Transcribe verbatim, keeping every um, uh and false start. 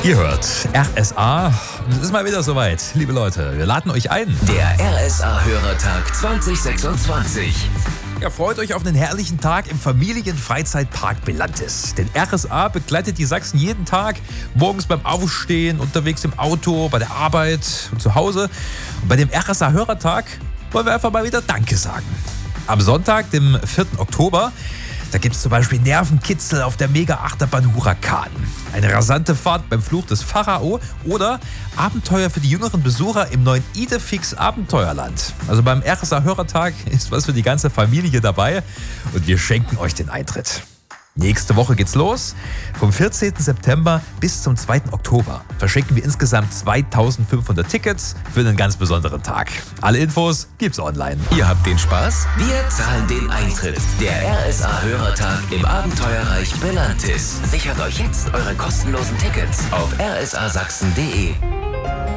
Ihr hört R S A. Es ist mal wieder soweit, liebe Leute. Wir laden euch ein. Der R S A-Hörertag zwanzig sechsundzwanzig. Ja, freut euch auf einen herrlichen Tag im Familienfreizeitpark Belantis. Denn R S A begleitet die Sachsen jeden Tag. Morgens beim Aufstehen, unterwegs im Auto, bei der Arbeit und zu Hause. Und bei dem R S A-Hörertag wollen wir einfach mal wieder Danke sagen. Am Sonntag, dem vierten Oktober, da gibt es zum Beispiel Nervenkitzel auf der Mega-Achterbahn Huracan, eine rasante Fahrt beim Fluch des Pharao oder Abenteuer für die jüngeren Besucher im neuen Idefix Abenteuerland. Also beim R S A-Hörertag ist was für die ganze Familie dabei und wir schenken euch den Eintritt. Nächste Woche geht's los. Vom vierzehnten September bis zum zweiten Oktober verschenken wir insgesamt zweitausendfünfhundert Tickets für einen ganz besonderen Tag. Alle Infos gibt's online. Ihr habt den Spaß? Wir zahlen den Eintritt. Der R S A-Hörertag im Abenteuerreich Belantis. Sichert euch jetzt eure kostenlosen Tickets auf r s a sachsen punkt d e.